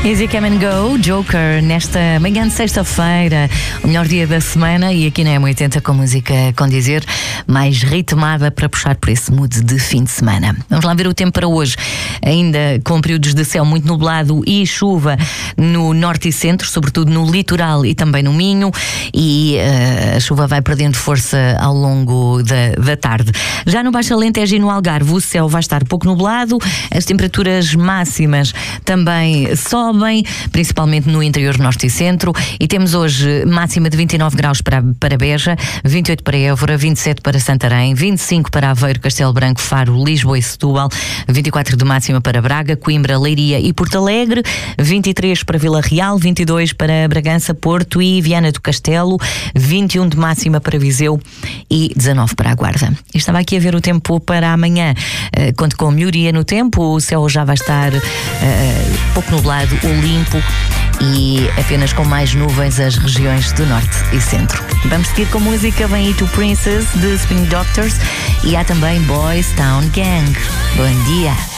Easy Come and Go, Joker, nesta manhã de sexta-feira, o melhor dia da semana, e aqui na M80 com música com dizer mais ritmada para puxar por esse mood de fim de semana. Vamos lá ver o tempo para hoje, ainda com períodos de céu muito nublado e chuva no norte e centro, sobretudo no litoral e também no Minho, e a chuva vai perdendo força ao longo da tarde. Já no Baixo Alentejo e no Algarve o céu vai estar pouco nublado, as temperaturas máximas também sobem, principalmente no interior norte e centro, e temos hoje máxima de 29 graus para Beja, 28 para Évora, 27 para Santarém, 25 para Aveiro, Castelo Branco, Faro, Lisboa e Setúbal, 24 de máxima para Braga, Coimbra, Leiria e Porto Alegre, 23 para Vila Real, 22 para Bragança, Porto e Viana do Castelo, 21 de máxima para Viseu e 19 para a Guarda. E estava aqui a ver o tempo para amanhã, conto com melhoria no tempo, o céu já vai estar pouco nublado ou limpo e apenas com mais nuvens as regiões do norte e centro. Vamos seguir com música, vem aí To Princess, de Spin Doctors, e há também Boys Town Gang. Bom dia!